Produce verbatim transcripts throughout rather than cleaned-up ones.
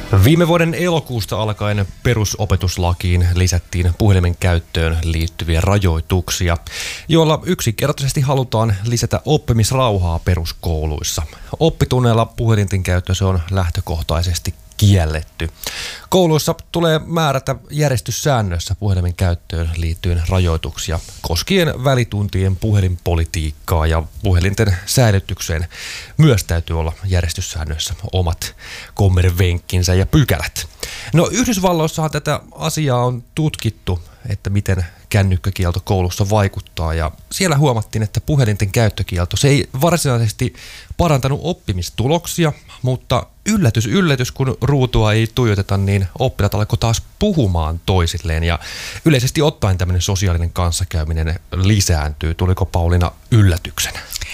Viime vuoden elokuusta alkaen perusopetuslakiin lisättiin puhelimen käyttöön liittyviä rajoituksia, joilla yksinkertaisesti halutaan lisätä oppimisrauhaa peruskouluissa. Oppitunneilla puhelinten käyttö se on lähtökohtaisesti kielletty. Kouluissa tulee määrätä järjestyssäännöissä puhelimen käyttöön liittyen rajoituksia koskien välituntien puhelinpolitiikkaa, ja puhelinten säilytykseen myös täytyy olla järjestyssäännöissä omat kommervenkkinsä ja pykälät. No Yhdysvalloissahan tätä asiaa on tutkittu, että miten kännykkäkielto koulussa vaikuttaa, ja siellä huomattiin, että puhelinten käyttökielto se ei varsinaisesti parantanut oppimistuloksia, mutta yllätys yllätys, kun ruutua ei tuijoteta, niin oppilaat alkoi taas puhumaan toisilleen, ja yleisesti ottaen tämmöinen sosiaalinen kanssakäyminen lisääntyy. Tuliko Pauliina yllätyksenä?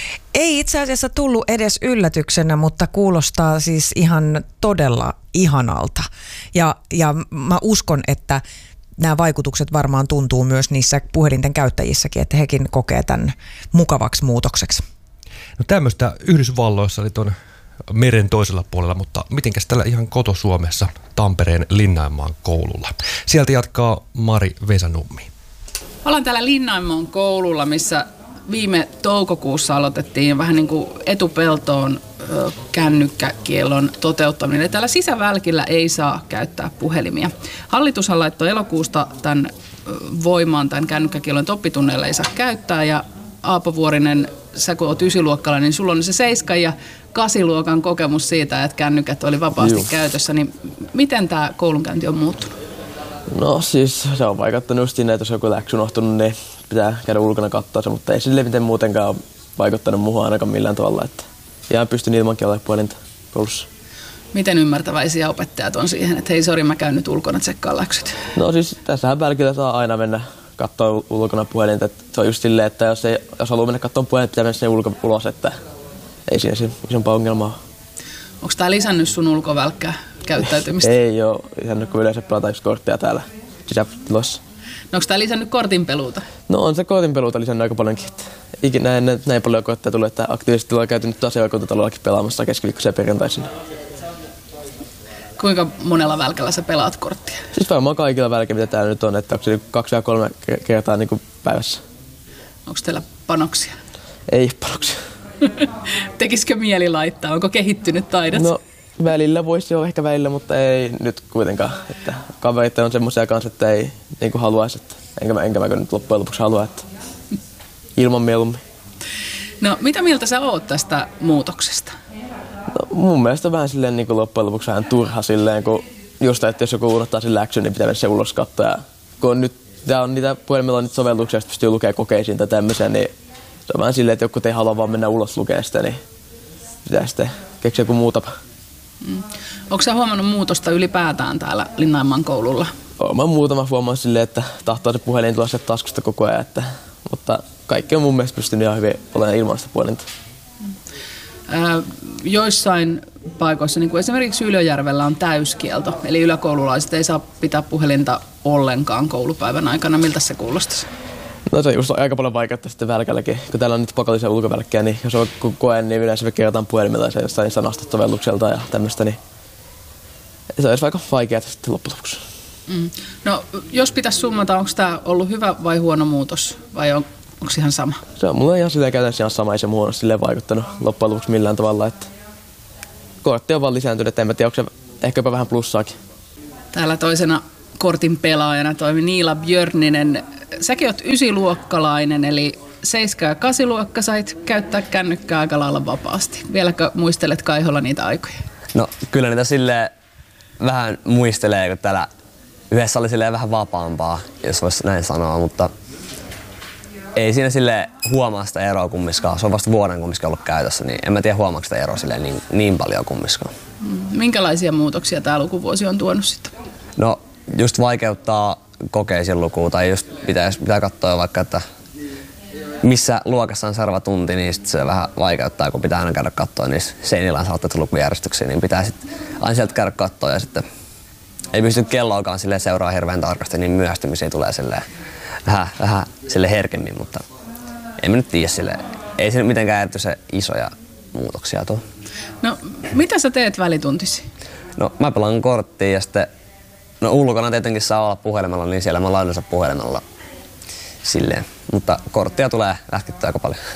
Ei itse asiassa tullut edes yllätyksenä, mutta kuulostaa siis ihan todella ihanalta. Ja, ja mä uskon, että nämä vaikutukset varmaan tuntuu myös niissä puhelinten käyttäjissäkin, että hekin kokee tämän mukavaksi muutokseksi. No tämmöistä Yhdysvalloissa oli tuon meren toisella puolella, mutta mitenkäs tällä ihan koto-Suomessa Tampereen Linnainmaan koululla? Sieltä jatkaa Mari Vesanummi. Ollaan täällä Linnainmaan koululla, missä viime toukokuussa aloitettiin vähän niin kuin etupeltoon ö, kännykkäkiellon toteuttaminen. Ja täällä sisävälkillä ei saa käyttää puhelimia. Hallitushan laittoi elokuusta tämän ö, voimaan tämän kännykkäkiellon, että oppitunneilla ei saa käyttää. Ja Aapo Vuorinen, sä kun oot ysiluokkalainen, niin sulla on se seiskan ja kasiluokan kokemus siitä, että kännykät oli vapaasti Juh. käytössä. Niin miten tämä koulunkäynti on muuttunut? No siis se on vaikuttanut just siinä, että jos joku läksy unohtunut, niin pitää käydä ulkona katsoa se, mutta ei sille miten muutenkaan ole vaikuttanut muuhun ainakaan millään tavalla. Että ihan pystyn ilmankin olemaan puhelinta koulussa. Miten ymmärtäväisiä opettajat on siihen, että hei sori, mä käyn nyt ulkona tsekkaan läksyt? No siis tässähän välkillä saa aina mennä katsoa ulkona puhelinta. Että se on just silleen, että jos, ei, jos haluaa mennä katsomaan puhelinta, pitää mennä sinne ulko, ulos, että ei siinä isompaa ongelmaa ole. Onko tämä lisännyt sun ulkovälkkää käyttäytymistä? Ei ole lisännyt, kun yleensä pelataan just korttia täällä sisätiloissa. No onko tämä lisännyt kortinpeluuta? No on se kortinpeluuta lisännyt aika paljonkin. Ikinä näin, näin paljon kortteja tullut, että aktiivisesti tulee käyty nyt asiakuntatalollakin pelaamassa keskiviikkoisia perjantaisin. Kuinka monella välkällä sä pelaat korttia? Siis varmaan kaikilla välkillä, mitä täällä nyt on, että onko se kaksi vai kolme kertaa niin kuin päivässä. Onko teillä panoksia? Ei panoksia. Tekisikö mieli laittaa? Onko kehittynyt taidot? No välillä voisi olla ehkä välillä, mutta ei nyt kuitenkaan. Että kaverit on semmoisia kanssa, että ei niin kuin haluaisi. Että enkä mä, enkä mä nyt loppujen lopuksi halua, että ilman mieluummin. No mitä mieltä sä oot tästä muutoksesta? No mun mielestä vähän silleen niin kuin loppujen lopuksi vähän turha silleen, kun just että jos joku unohtaa sen läksyn, niin pitää mennä se ulos katsoa. Ja kun on nyt, tää on niitä puhelimella on niitä sovelluksia, joista pystyy lukemaan kokeisiin tai tämmöisiä, niin se on vähän silleen, että joku ei halua vaan mennä ulos lukemaan sitä, niin pitää sitten keksiä joku muu tapa. Mm. Onko sä huomannut muutosta ylipäätään täällä Linnainmaan koululla? Olen muutama huomannut silleen, että tahtoo se puhelin tulla sieltä taskusta koko ajan, että, mutta kaikki on mun mielestä pystynyt ihan hyvin olemaan ilman sitä puhelinta. Mm. Äh, joissain paikoissa, niin kuin esimerkiksi Ylöjärvellä, on täyskielto, eli yläkoululaiset ei saa pitää puhelinta ollenkaan koulupäivän aikana. Miltä se kuulostaisi? No se just aika paljon vaikeutta sitten välkälläkin. Kun täällä on nyt pakollisia ulkovälkkiä, niin jos on koe, niin yleensä me kerrotaan puhelimella ja jostain sanastot-sovellukselta ja tämmöistä, niin se olisi aika vaikeaa sitten loppujen lopuksi. Mm. No jos pitäisi summata, onko tämä ollut hyvä vai huono muutos vai on, onko ihan sama? Se on mulle ihan silleen käytännössä ihan sama, ei se muuhun ole silleen vaikuttanut loppujen lopuksi millään tavalla. Että kortti on vaan lisääntynyt, että en mä tiedä, onko se ehkä jopa vähän plussaakin. Täällä toisena kortin pelaajana toimi Niila Björninen. Säkin oot ysiluokkalainen, eli seiska- ja kasiluokka sait käyttää kännykkää aika lailla vapaasti. Vieläkö muistelet Kaiholla niitä aikoja? No kyllä niitä silleen vähän muistelee, kun täällä yhdessä oli silleen vähän vapaampaa, jos voisi näin sanoa, mutta ei siinä silleen huomaa sitä eroa kummiskaan. Se on vasta vuoden kummiskaan ollut käytössä, niin en mä tiedä huomaako sitä eroa silleen niin, niin paljon kummiskaan. Minkälaisia muutoksia tämä lukuvuosi on tuonut sitten? No just vaikeuttaa kokeisiin lukua tai just pitäisi, pitää katsoa vaikka, että missä luokassa on seuraava tunti, niin sit se vähän vaikeuttaa, kun pitää aina käydä katsoa niissä seinillä on saatettu lukujärjestyksiä, niin pitää sitten aina sieltä käydä katsoa ja sitten ei pysty kelloakaan silleen seuraa hirveän tarkasti, niin myöhästymisiä tulee silleen vähän, vähän sille herkemmin, mutta en mä nyt tiedä silleen. Ei se mitenkään erityisen isoja muutoksia tule. No, mitä sä teet välituntisi? No mä pelaan korttia ja sitten, no ulkona tietenkin saa olla puhelimella, niin siellä mä ollaan yleensä puhelimella silleen. Mutta korttia tulee lätkittyä aika paljon.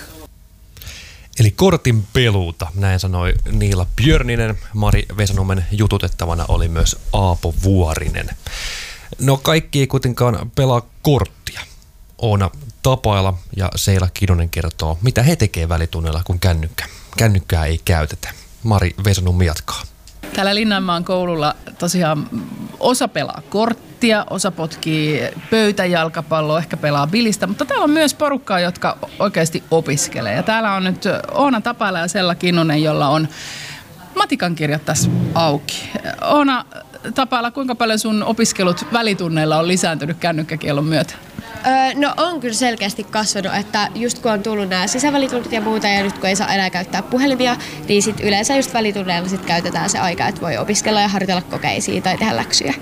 Eli kortin peluuta, näin sanoi Niila Björninen. Mari Vesanummen jututettavana oli myös Aapo Vuorinen. No kaikki ei kuitenkaan pelaa korttia. Oona Tapaila ja Seila Kinnunen kertoo, mitä he tekee välitunneilla, kun kännykkä, kännykkää ei käytetä. Mari Vesanummi jatkaa. Täällä Linnanmaan koululla tosiaan osa pelaa korttia, osa potkii pöytäjalkapalloa, ehkä pelaa bilistä, mutta täällä on myös porukkaa, jotka oikeasti opiskelee. Ja täällä on nyt Oona Tapaila ja Seila Kinnunen, jolla on matikan kirjat tässä auki. Oona Tapaila, kuinka paljon sun opiskelut välitunneilla on lisääntynyt kännykkäkiellon myötä? Öö, no on kyllä selkeästi kasvanut, että just kun on tullut nämä sisävälitunnit ja muuta ja nyt kun ei saa enää käyttää puhelimia, niin sit yleensä just välitunneilla sit käytetään se aika, että voi opiskella ja harjoitella kokeisiin tai tehdä läksyjä.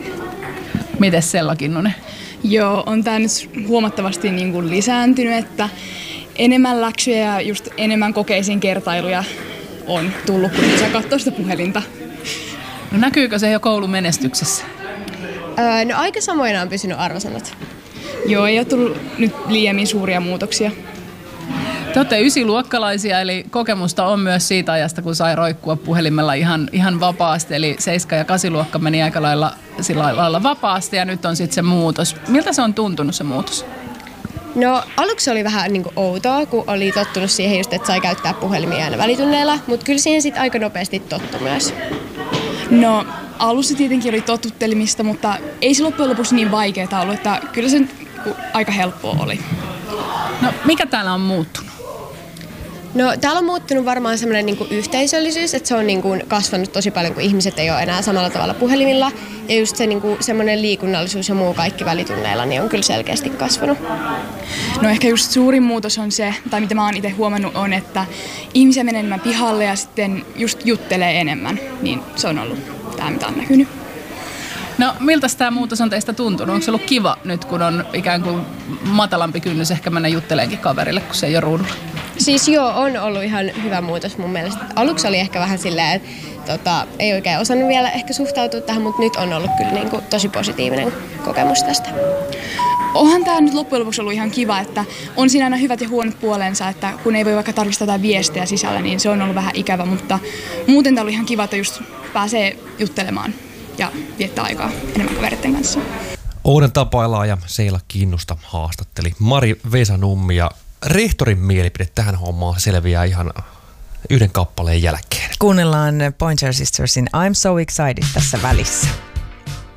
Mites Seila Kinnunen? Joo, on tämä nyt huomattavasti niin kuin lisääntynyt, että enemmän läksyjä ja just enemmän kokeisiin kertailuja on tullut, kun saa katsoa sitä puhelinta. No näkyykö se jo koulun menestyksessä? Öö, no aika samoina on pysynyt arvosanat. Joo, ei ole tullut nyt liiemmin suuria muutoksia. Te olette ysiluokkalaisia, eli kokemusta on myös siitä ajasta, kun sai roikkua puhelimella ihan, ihan vapaasti. Eli seiska- ja kasiluokka meni aika lailla, sillä lailla vapaasti ja nyt on sitten se muutos. Miltä se on tuntunut se muutos? No aluksi oli vähän niin kuin outoa, kun oli tottunut siihen just, että sai käyttää puhelimia aina välitunneilla, mutta kyllä siihen sitten aika nopeasti tottui myös. No alussa tietenkin oli totuttelemista, mutta ei se loppujen lopuksi niin vaikeaa ollut, että kyllä se aika helppoa oli. No mikä täällä on muuttunut? No täällä on muuttunut varmaan semmoinen niin kuin yhteisöllisyys, että se on niin kuin kasvanut tosi paljon, kun ihmiset ei ole enää samalla tavalla puhelimilla. Ja just se niin kuin semmoinen liikunnallisuus ja muu kaikki välitunneilla niin on kyllä selkeästi kasvanut. No ehkä just suurin muutos on se, tai mitä mä oon itse huomannut on, että ihmisiä menee enemmän pihalle ja sitten just juttelee enemmän. Niin se on ollut tämä, mitä on näkynyt. No miltä tämä muutos on teistä tuntunut? Onko se ollut kiva nyt, kun on ikään kuin matalampi kynnys ehkä mennä jutteleenkin kaverille, kun se ei ole ruudulla? Siis joo, on ollut ihan hyvä muutos mun mielestä. Aluksi oli ehkä vähän silleen, että tota, ei oikein osannut vielä ehkä suhtautua tähän, mutta nyt on ollut kyllä niin kuin tosi positiivinen kokemus tästä. Onhan tämä nyt loppujen lopuksi ollut ihan kiva, että on siinä aina hyvät ja huonot puolensa, että kun ei voi vaikka tarkistaa jotain viestejä sisällä, niin se on ollut vähän ikävä, mutta muuten tämä on ollut ihan kiva, että just pääsee juttelemaan ja viettää aikaa enemmän kavereiden kanssa. Oona Tapailaa ja Seila Kinnusta haastatteli Mari Vesanummi ja rehtorin mielipide tähän hommaan selviää ihan yhden kappaleen jälkeen. Kuunnellaan Pointer Sistersin I'm So Excited tässä välissä.